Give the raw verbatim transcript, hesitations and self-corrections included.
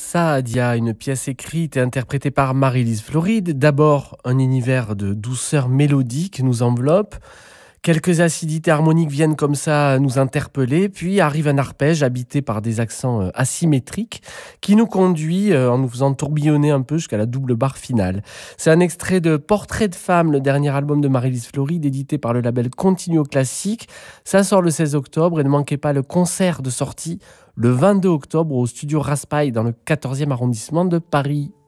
Saadia, une pièce écrite et interprétée par Marie-Lise Floride. D'abord, un univers de douceur mélodique nous enveloppe. Quelques acidités harmoniques viennent comme ça nous interpeller, puis arrive un arpège habité par des accents euh, asymétriques qui nous conduit euh, en nous faisant tourbillonner un peu jusqu'à la double barre finale. C'est un extrait de Portrait de femme, le dernier album de Marie-Lise Floride, édité par le label Continuo Classique. Ça sort le seize octobre et ne manquez pas le concert de sortie le vingt-deux octobre au studio Raspail dans le quatorzième arrondissement de Paris.